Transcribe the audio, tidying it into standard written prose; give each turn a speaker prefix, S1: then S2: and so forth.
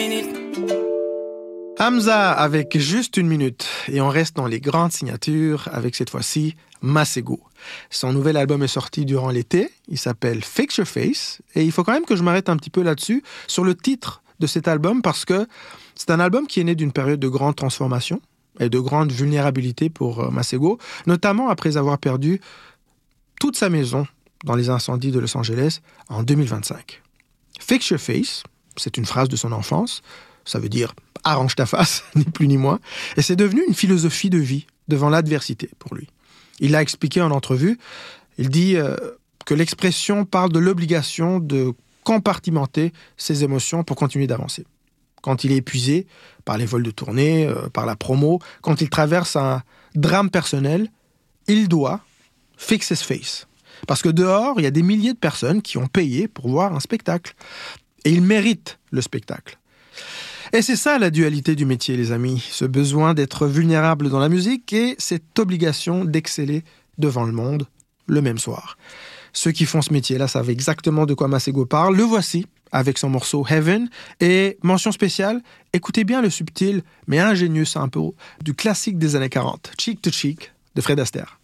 S1: Hamza avec juste une minute. Et on reste dans les grandes signatures avec cette fois-ci Masego. Son nouvel album est sorti durant l'été. Il s'appelle Fix Your Face. Et il faut quand même que je m'arrête un petit peu là-dessus, sur le titre de cet album, parce que c'est un album qui est né d'une période de grande transformation et de grande vulnérabilité pour Masego, notamment après avoir perdu toute sa maison dans les incendies de Los Angeles en 2025. Fix Your Face, c'est une phrase de son enfance. Ça veut dire « arrange ta face », ni plus ni moins. Et c'est devenu une philosophie de vie devant l'adversité pour lui. Il l'a expliqué en entrevue. Il dit que l'expression parle de l'obligation de compartimenter ses émotions pour continuer d'avancer. Quand il est épuisé par les vols de tournée, par la promo, quand il traverse un drame personnel, il doit fix his face. Parce que dehors, il y a des milliers de personnes qui ont payé pour voir un spectacle. Et ils méritent le spectacle. Et c'est ça la dualité du métier, les amis. Ce besoin d'être vulnérable dans la musique et cette obligation d'exceller devant le monde le même soir. Ceux qui font ce métier-là savent exactement de quoi Masego parle. Le voici avec son morceau Heaven. Et mention spéciale, écoutez bien le subtil mais ingénieux sample du classique des années 40, Cheek to Cheek de Fred Astaire.